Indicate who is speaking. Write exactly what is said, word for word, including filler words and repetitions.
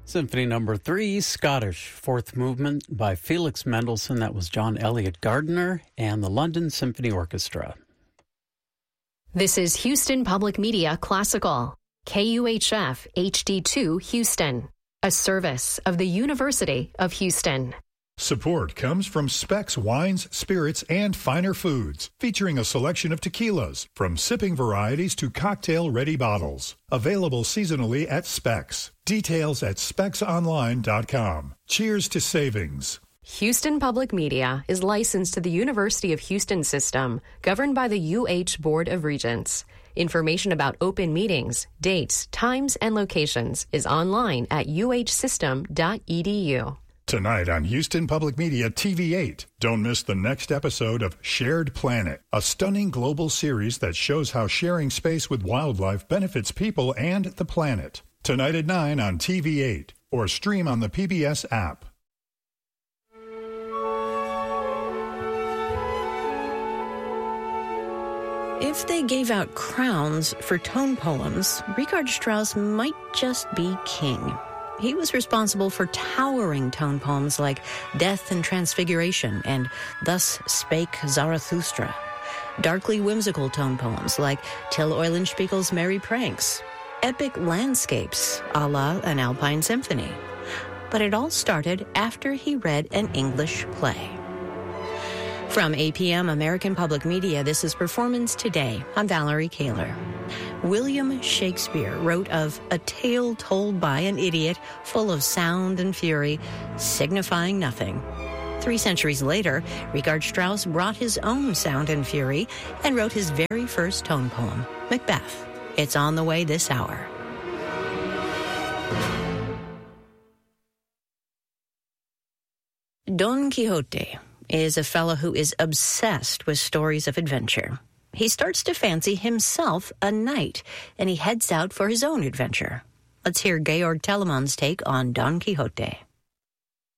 Speaker 1: Symphony number three, Scottish, fourth movement by Felix Mendelssohn. That was John Elliott Gardiner and the London Symphony Orchestra.
Speaker 2: This is Houston Public Media Classical, K U H F H D two Houston, a service of the University of Houston.
Speaker 3: Support comes from Specs Wines, Spirits, and Finer Foods, featuring a selection of tequilas, from sipping varieties to cocktail-ready bottles. Available seasonally at Specs. Details at specs online dot com. Cheers to savings.
Speaker 2: Houston Public Media is licensed to the University of Houston system, governed by the U H Board of Regents. Information about open meetings, dates, times, and locations is online at u h system dot e d u.
Speaker 3: Tonight on Houston Public Media T V eight, don't miss the next episode of Shared Planet, a stunning global series that shows how sharing space with wildlife benefits people and the planet. Tonight at nine on T V eight, or stream on the P B S app.
Speaker 4: If they gave out crowns for tone poems, Richard Strauss might just be king. He was responsible for towering tone poems like Death and Transfiguration and Thus Spake Zarathustra. Darkly whimsical tone poems like Till Eulenspiegel's Merry Pranks. Epic landscapes a la an Alpine Symphony. But it all started after he read an English play. From A P M American Public Media, this is Performance Today. I'm Valerie Kaler. William Shakespeare wrote of a tale told by an idiot, full of sound and fury, signifying nothing. Three centuries later, Richard Strauss brought his own sound and fury and wrote his very first tone poem, Macbeth. It's on the way this hour. Don Quixote is a fellow who is obsessed with stories of adventure. He starts to fancy himself a knight, and he heads out for his own adventure. Let's hear Georg Telemann's take on Don Quixote.